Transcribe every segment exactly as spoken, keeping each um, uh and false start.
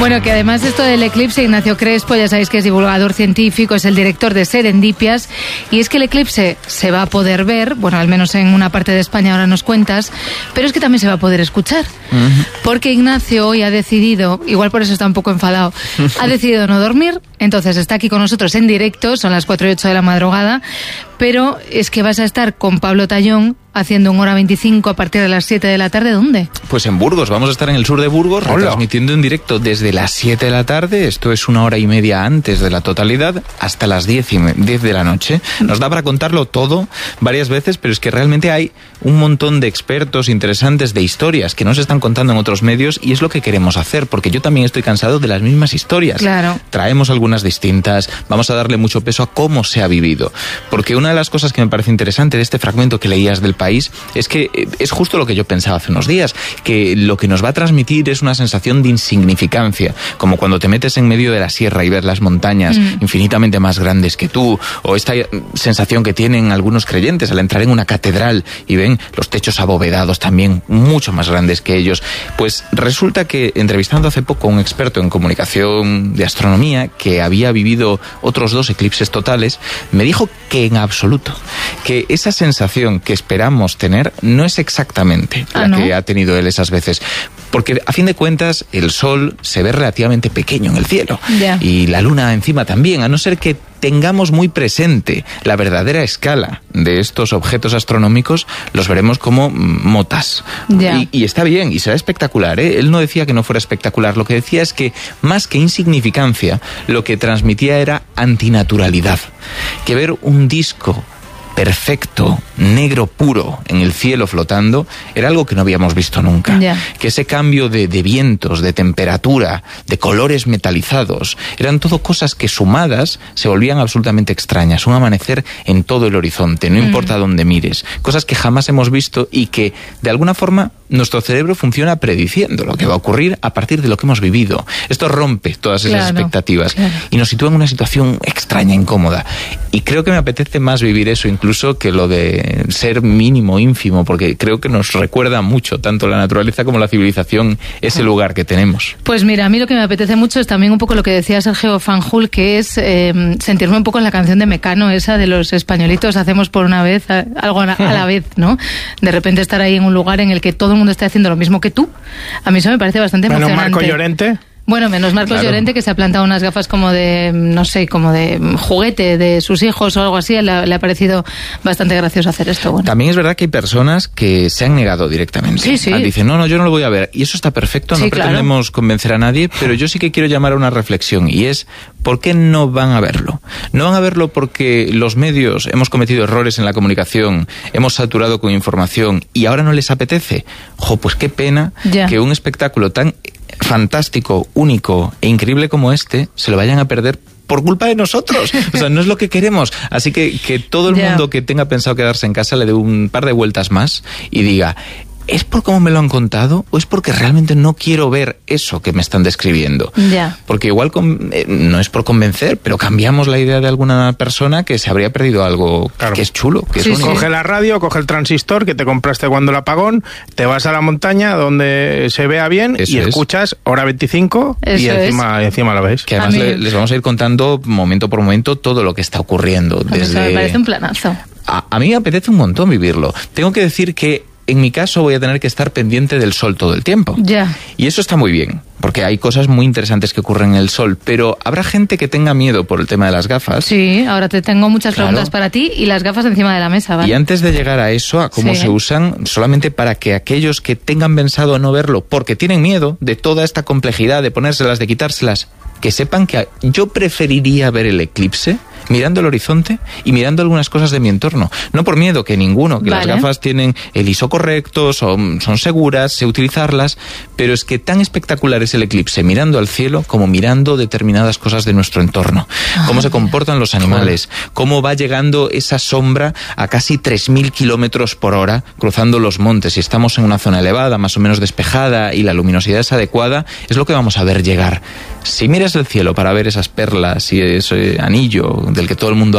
Bueno, que además esto del eclipse, Ignacio Crespo, ya sabéis que es divulgador científico, es el director de Serendipias, y es que el eclipse se va a poder ver, bueno, al menos en una parte de España ahora nos cuentas, pero es que también se va a poder escuchar, uh-huh. porque Ignacio hoy ha decidido, igual por eso está un poco enfadado, ha decidido no dormir, entonces está aquí con nosotros en directo, son las cuatro y ocho de la madrugada, pero es que vas a estar con Pablo Tallón haciendo un hora veinticinco a partir de las siete de la tarde. ¿Dónde? Pues en Burgos, vamos a estar en el sur de Burgos, Hola. retransmitiendo en directo desde las siete de la tarde, esto es una hora y media antes de la totalidad, hasta las diez de la noche. Nos da para contarlo todo varias veces, pero es que realmente hay un montón de expertos interesantes, de historias que nos están contando en otros medios, y es lo que queremos hacer, porque yo también estoy cansado de las mismas historias. Claro. Traemos algunas distintas, vamos a darle mucho peso a cómo se ha vivido, porque una de las cosas que me parece interesante de este fragmento que leías del país es que es justo lo que yo pensaba hace unos días, que lo que nos va a transmitir es una sensación de insignificancia, como cuando te metes en medio de la sierra y ves las montañas mm. infinitamente más grandes que tú, o esta sensación que tienen algunos creyentes al entrar en una catedral y ven los techos abovedados también mucho más grandes que ellos. Pues resulta que, entrevistando hace poco a un experto en comunicación de astronomía que había vivido otros dos eclipses totales, me dijo que en absoluto, que esa sensación que esperamos tener no es exactamente ah, la ¿no? que ha tenido él esas veces, porque a fin de cuentas el sol se ve relativamente pequeño en el cielo yeah. y la luna encima también, a no ser que tengamos muy presente la verdadera escala de estos objetos astronómicos, los veremos como motas. Yeah. Y, y está bien, y será espectacular, ¿eh? Él no decía que no fuera espectacular, lo que decía es que más que insignificancia, lo que transmitía era antinaturalidad. Que ver un disco perfecto, negro puro, en el cielo flotando, era algo que no habíamos visto nunca. Yeah. Que ese cambio de, de vientos, de temperatura, de colores metalizados, eran todo cosas que sumadas se volvían absolutamente extrañas. Un amanecer en todo el horizonte, no mm. importa dónde mires. Cosas que jamás hemos visto y que, de alguna forma, nuestro cerebro funciona prediciendo lo que va a ocurrir a partir de lo que hemos vivido. Esto rompe todas esas claro, expectativas claro. y nos sitúa en una situación extraña, incómoda. Y creo que me apetece más vivir eso incluso que lo de ser mínimo, ínfimo, porque creo que nos recuerda mucho, tanto la naturaleza como la civilización, ese lugar que tenemos. Pues mira, a mí lo que me apetece mucho es también un poco lo que decía Sergio Fanjul, que es eh, sentirme un poco en la canción de Mecano, esa de los españolitos, hacemos por una vez a, algo a, a la vez, ¿no? De repente estar ahí en un lugar en el que todo el mundo está haciendo lo mismo que tú. A mí eso me parece bastante bueno, emocionante. Marco Llorente. Bueno, menos Marcos claro. Llorente, que se ha plantado unas gafas como de, no sé, como de juguete de sus hijos o algo así. Le, le ha parecido bastante gracioso hacer esto. Bueno. También es verdad que hay personas que se han negado directamente. Sí, sí. Dicen, no, no, yo no lo voy a ver. Y eso está perfecto, no sí, pretendemos claro. convencer a nadie, pero yo sí que quiero llamar a una reflexión, y es, ¿por qué no van a verlo? No van a verlo porque los medios hemos cometido errores en la comunicación, hemos saturado con información y ahora no les apetece. Jo, pues qué pena ya. que un espectáculo tan fantástico, único e increíble como este se lo vayan a perder por culpa de nosotros. O sea, no es lo que queremos. Así que que todo el yeah. mundo que tenga pensado quedarse en casa le dé un par de vueltas más y diga, ¿es por cómo me lo han contado o es porque realmente no quiero ver eso que me están describiendo? Yeah. Porque igual con, eh, no es por convencer, pero cambiamos la idea de alguna persona que se habría perdido algo claro. que es chulo, que sí, es único. Coge la radio, coge el transistor que te compraste cuando el apagón, te vas a la montaña donde se vea bien eso y es. escuchas hora veinticinco eso y encima, y encima la ves. Que además le, les vamos a ir contando momento por momento todo lo que está ocurriendo. Desde... Eso me parece un planazo. A, a mí me apetece un montón vivirlo. Tengo que decir que en mi caso voy a tener que estar pendiente del sol todo el tiempo. Ya. Y eso está muy bien, porque hay cosas muy interesantes que ocurren en el sol, pero habrá gente que tenga miedo por el tema de las gafas. Sí, ahora te tengo muchas claro. preguntas para ti y las gafas encima de la mesa, ¿vale? Y antes de llegar a eso, a cómo sí. se usan, solamente para que aquellos que tengan pensado no verlo porque tienen miedo de toda esta complejidad de ponérselas, de quitárselas, que sepan que yo preferiría ver el eclipse mirando el horizonte y mirando algunas cosas de mi entorno. No por miedo, que ninguno, que vale. las gafas tienen el I S O correcto, son, son seguras, sé utilizarlas, pero es que tan espectacular es el eclipse mirando al cielo como mirando determinadas cosas de nuestro entorno. Ah, cómo se comportan los animales, cómo va llegando esa sombra a casi tres mil kilómetros por hora cruzando los montes. Si estamos en una zona elevada, más o menos despejada y la luminosidad es adecuada, es lo que vamos a ver llegar. Si miras el cielo para ver esas perlas y ese anillo del que todo el mundo habla,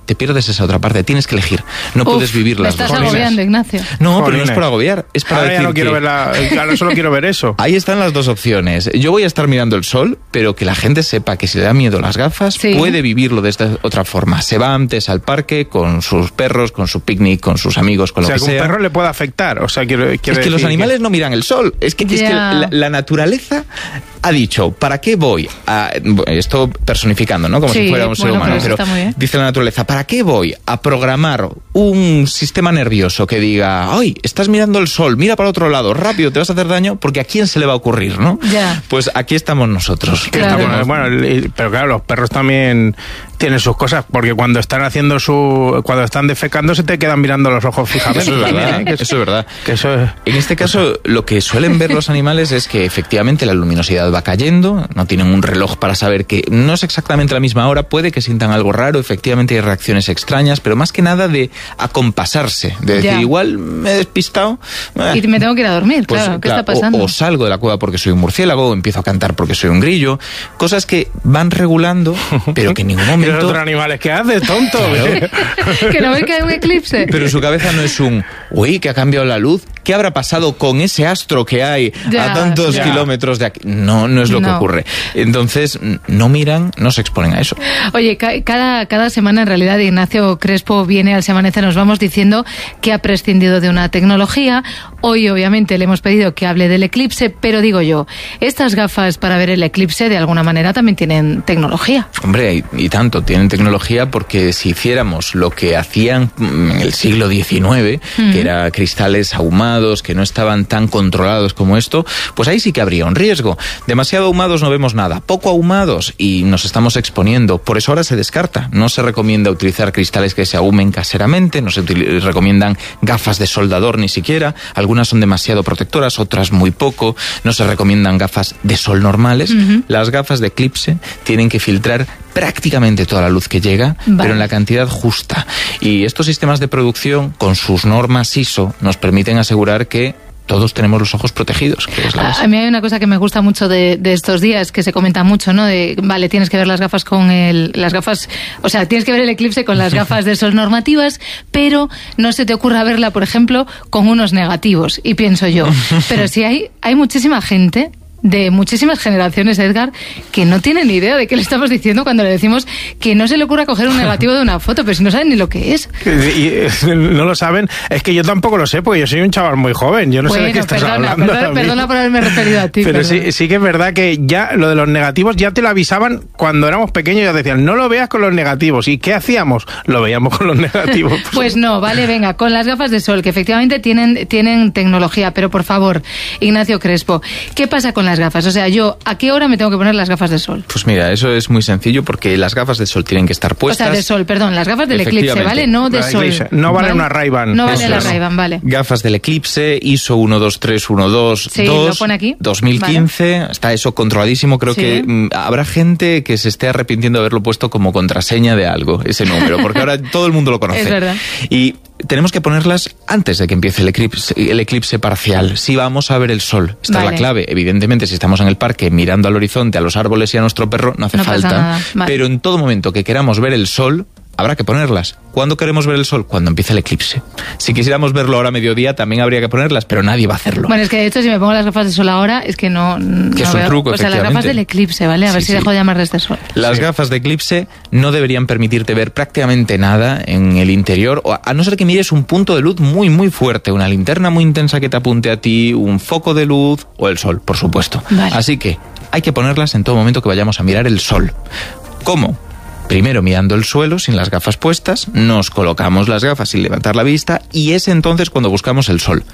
te pierdes esa otra parte. Tienes que elegir. No Uf, puedes vivir las dos cosas. Me estás agobiando, Ignacio. No, Jolines. Pero no es por agobiar. Es para Ahora decir ya no quiero que... ver la... Claro, solo quiero ver eso. Ahí están las dos opciones. Yo voy a estar mirando el sol, pero que la gente sepa que si le da miedo las gafas, sí. puede vivirlo de esta otra forma. Se va antes al parque con sus perros, con su picnic, con sus amigos, con o lo sea, que sea. O sea, que un perro le puede afectar. O sea, quiero, quiero es que los animales que... no miran el sol. Es que, yeah. es que la, la naturaleza ha dicho, ¿para qué voy a... Esto personificando, ¿no? Como sí, si fuera un bueno, ser humano. Pero, pero dice la naturaleza, ¿para qué voy a programar un sistema nervioso que diga, ¡ay, estás mirando el sol, mira para otro lado, rápido, te vas a hacer daño! Porque ¿a quién se le va a ocurrir, no? Yeah. Pues aquí estamos nosotros. Claro. Estamos, bueno, pero claro, los perros también tienen sus cosas, porque cuando están haciendo su... Cuando están defecando se te quedan mirando los ojos fijamente. Eso es verdad, ¿eh? que eso, eso es verdad. Que eso es... En este caso, lo que suelen ver los animales es que efectivamente la luminosidad va cayendo, no tienen un reloj para saber que no es exactamente la misma hora, puede que sientan algo raro, efectivamente hay reacciones extrañas, pero más que nada de acompasarse, de decir, ya. igual me he despistado. Eh, y me tengo que ir a dormir, pues, claro, ¿qué claro, está pasando? O, o salgo de la cueva porque soy un murciélago, o empiezo a cantar porque soy un grillo, cosas que van regulando, pero que en ningún momento... ¿Los otros animales qué haces, tonto? Claro. Que no ven que hay un eclipse. Pero su cabeza no es un, uy, que ha cambiado la luz, ¿qué habrá pasado con ese astro que hay ya, a tantos ya. kilómetros de aquí? No, no es lo no. que ocurre. Entonces, no miran, no se exponen a eso. Oye, ca cada, cada semana en realidad Ignacio Crespo viene al Se Amanece Nos Vamos diciendo que ha prescindido de una tecnología. Hoy obviamente le hemos pedido que hable del eclipse, pero digo yo, estas gafas para ver el eclipse de alguna manera también tienen tecnología. Hombre, y, y tanto, tienen tecnología porque si hiciéramos lo que hacían en el siglo diecinueve, mm. que era cristales ahumados, que no estaban tan controlados como esto, pues ahí sí que habría un riesgo. Demasiado ahumados no vemos nada, poco ahumados y nos estamos exponiendo. Por eso ahora se descarta. No se recomienda utilizar cristales que se ahumen caseramente, no se recomiendan gafas de soldador ni siquiera. Algunas son demasiado protectoras, otras muy poco. No se recomiendan gafas de sol normales. Uh-huh. Las gafas de eclipse tienen que filtrar prácticamente toda la luz que llega, vale. pero en la cantidad justa. Y estos sistemas de producción, con sus normas I S O, nos permiten asegurar que todos tenemos los ojos protegidos, que es la base. A mí hay una cosa que me gusta mucho de, de estos días, que se comenta mucho, ¿no? De, vale, tienes que ver las gafas con el... Las gafas... O sea, tienes que ver el eclipse con las gafas de sol normativas, pero no se te ocurra verla, por ejemplo, con unos negativos. Y pienso yo, pero si hay, hay muchísima gente... de muchísimas generaciones, Edgar, que no tienen ni idea de qué le estamos diciendo cuando le decimos que no se le ocurra coger un negativo de una foto, pero si no saben ni lo que es. Y, y, no lo saben. Es que yo tampoco lo sé, porque yo soy un chaval muy joven. Yo no bueno, sé de qué estás perdona, hablando. Perdona, perdona por haberme referido a ti. Pero sí, sí que es verdad que ya lo de los negativos ya te lo avisaban cuando éramos pequeños. Ya decían, no lo veas con los negativos. ¿Y qué hacíamos? Lo veíamos con los negativos. Pues, pues no, vale, venga, con las gafas de sol, que efectivamente tienen, tienen tecnología. Pero por favor, Ignacio Crespo, ¿qué pasa con las gafas? O sea, yo, ¿a qué hora me tengo que poner las gafas de sol? Pues mira, eso es muy sencillo porque las gafas de sol tienen que estar puestas. O sea, de sol, perdón, las gafas del eclipse, ¿vale? No de sol. Eclipse. No vale, vale una Ray-Ban. No vale la Ray-Ban, vale. Gafas del eclipse, I S O uno dos tres uno dos sí, lo pone aquí. dos mil quince, vale. Está eso controladísimo. Creo sí. que mm, habrá gente que se esté arrepintiendo de haberlo puesto como contraseña de algo, ese número, porque ahora todo el mundo lo conoce. Es verdad. Y tenemos que ponerlas antes de que empiece el eclipse, el eclipse parcial. Si vamos a ver el sol, esta vale. es la clave. Evidentemente, si estamos en el parque mirando al horizonte, a los árboles y a nuestro perro, no hace no falta. Vale. Pero en todo momento que queramos ver el sol, habrá que ponerlas. ¿Cuándo queremos ver el sol? Cuando empiece el eclipse. Si quisiéramos verlo ahora a mediodía, también habría que ponerlas, pero nadie va a hacerlo. Bueno, es que de hecho, si me pongo las gafas de sol ahora, es que no... Que no es un veo. truco, O sea, las gafas del eclipse, ¿vale? A sí, ver si sí. dejo de llamar desde sol. Las sí. gafas de eclipse no deberían permitirte ver prácticamente nada en el interior, o a no ser que mires un punto de luz muy, muy fuerte, una linterna muy intensa que te apunte a ti, un foco de luz o el sol, por supuesto. Vale. Así que hay que ponerlas en todo momento que vayamos a mirar el sol. ¿Cómo? Primero mirando el suelo sin las gafas puestas, nos colocamos las gafas sin levantar la vista y es entonces cuando buscamos el sol.